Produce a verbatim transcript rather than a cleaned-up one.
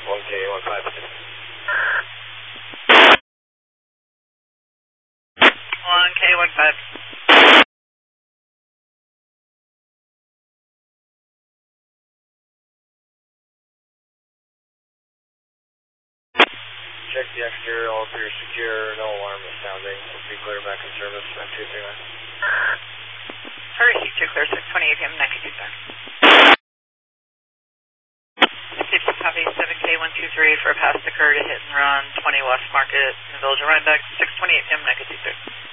one K one five. one K one five. Check the exterior, all appears secure, no alarm is sounding. Be clear back in service, nine two three nine. First, C two clear, six twenty-eight p m, nine two two three. six copy, seven K one two three for a pass occurred, hit and run, twenty West Market in the Village of Rhinebeck, six twenty-eight p m, nine two two three.